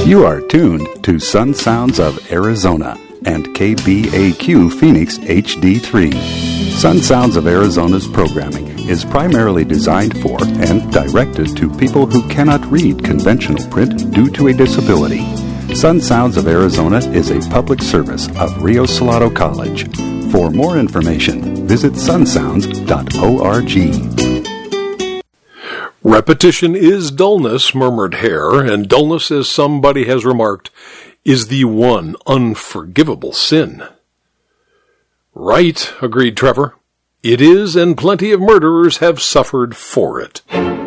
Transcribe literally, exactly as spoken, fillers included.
You are tuned to Sun Sounds of Arizona and K B A Q Phoenix H D three. Sun Sounds of Arizona's programming is primarily designed for and directed to people who cannot read conventional print due to a disability. Sun Sounds of Arizona is a public service of Rio Salado College. For more information, visit sun sounds dot org. Repetition is dullness, murmured Hare, and dullness, as somebody has remarked, is the one unforgivable sin. Right, agreed Trevor. It is, and plenty of murderers have suffered for it.